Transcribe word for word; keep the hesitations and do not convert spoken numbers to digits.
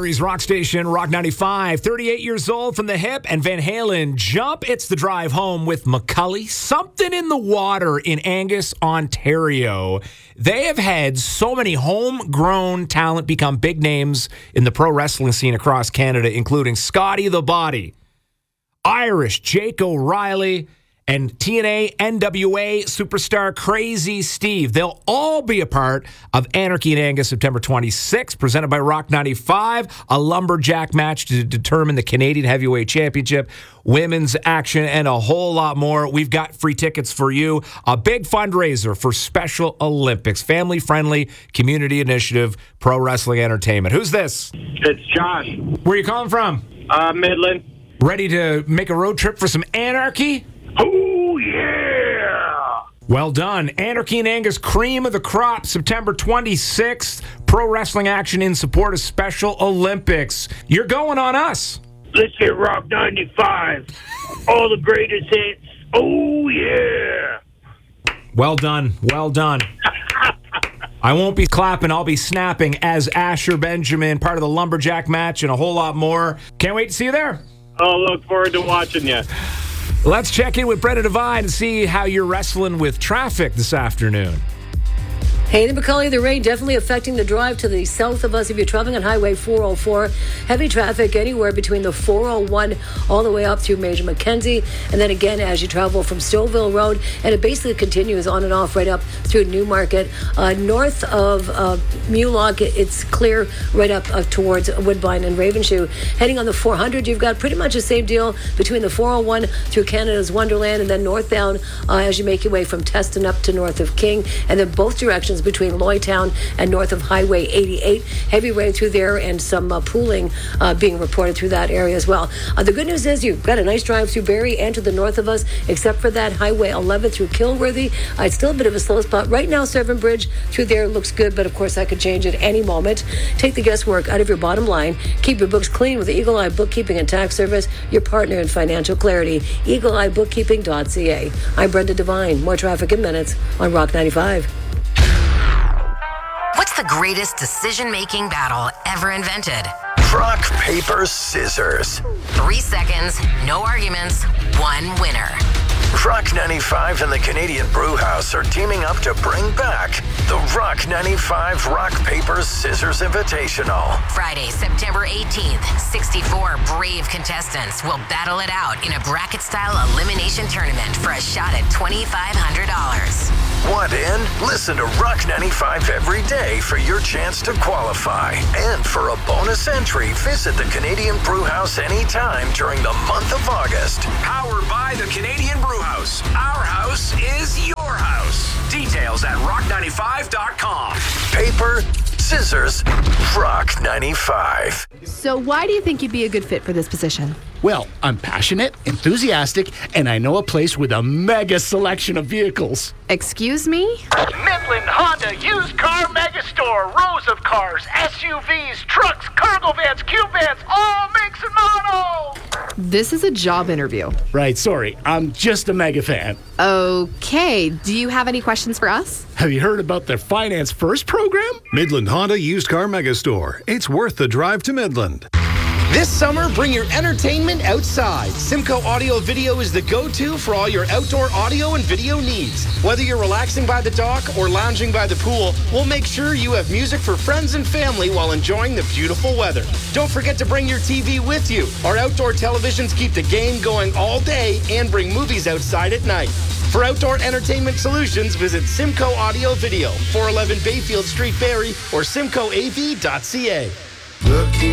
Calgary's rock station, Rock ninety-five. thirty-eight years old from the hip, and Van Halen Jump. It's the drive home with McCulley. Something in the water in Angus, Ontario. They have had so many homegrown talent become big names in the pro wrestling scene across Canada, including Scotty the Body, Irish Jake O'Reilly, and T N A N W A superstar Crazy Steve. They'll all be a part of Anarchy in Angus September twenty-sixth, presented by Rock ninety-five, a lumberjack match to determine the Canadian Heavyweight Championship, women's action, and a whole lot more. We've got free tickets for you. A big fundraiser for Special Olympics, family-friendly community initiative, pro wrestling entertainment. Who's this? It's Josh. Where are you calling from? Uh, Midland. Ready to make a road trip for some anarchy? Oh, yeah! Well done. Anarchy in Angus, cream of the crop, September twenty-sixth. Pro wrestling action in support of Special Olympics. You're going on us. Let's get Rock ninety-five. All the greatest hits. Oh, yeah! Well done. Well done. I won't be clapping. I'll be snapping as Asher Benjamin, part of the lumberjack match, and a whole lot more. Can't wait to see you there. I'll look forward to watching you. Let's check in with Brendan Devine and see how you're wrestling with traffic this afternoon. Hey, the McCulley, the rain definitely affecting the drive to the south of us. If you're traveling on Highway four oh four, heavy traffic anywhere between the four oh one all the way up through Major Mackenzie. And then again, as you travel from Stouffville Road, and it basically continues on and off right up through Newmarket. Uh, north of uh, Mulock, it's clear right up uh, towards Woodbine and Ravenshoe. Heading on the four hundred, you've got pretty much the same deal between the four oh one through Canada's Wonderland, and then northbound uh, as you make your way from Teston up to north of King. And then both directions between Lloydtown and north of Highway eighty-eight. Heavy rain through there and some uh, pooling uh, being reported through that area as well. Uh, the good news is you've got a nice drive through Barrie and to the north of us, except for that Highway eleven through Kilworthy. Uh, it's still a bit of a slow spot. Right now, Severn Bridge through there looks good, but of course that could change at any moment. Take the guesswork out of your bottom line. Keep your books clean with the Eagle Eye Bookkeeping and Tax Service, your partner in financial clarity. eagle eye bookkeeping dot c a. I'm Brenda Devine. More traffic in minutes on Rock ninety-five. What's the greatest decision-making battle ever invented? Rock, paper, scissors. Three seconds, no arguments, one winner. Rock ninety-five and the Canadian Brewhouse are teaming up to bring back the Rock ninety-five Rock, Paper, Scissors Invitational. Friday, September eighteenth, sixty-four brave contestants will battle it out in a bracket-style elimination tournament for a shot at twenty-five hundred dollars. Want in? Listen to Rock ninety-five every day for your chance to qualify. And for a bonus entry, visit the Canadian Brewhouse anytime during the month of August. Powered by the Canadian Brewhouse. Our house is your house. Details at rock ninety-five dot com. Paper, scissors, Rock ninety-five. So why do you think you'd be a good fit for this position? Well, I'm passionate, enthusiastic, and I know a place with a mega selection of vehicles. Excuse me? Midland Honda Used Car Megastore. Rows of cars, S U Vs, trucks, cargo vans, cube vans, all makes and models. This is a job interview. Right, sorry. I'm just a mega fan. Okay. Do you have any questions for us? Have you heard about their Finance First program? Midland Honda Used Car Megastore. It's worth the drive to Midland. This summer, bring your entertainment outside. Simcoe Audio Video is the go-to for all your outdoor audio and video needs. Whether you're relaxing by the dock or lounging by the pool, we'll make sure you have music for friends and family while enjoying the beautiful weather. Don't forget to bring your T V with you. Our outdoor televisions keep the game going all day and bring movies outside at night. For outdoor entertainment solutions, visit Simcoe Audio Video, four eleven Bayfield Street, Barrie, or simcoe a v dot c a.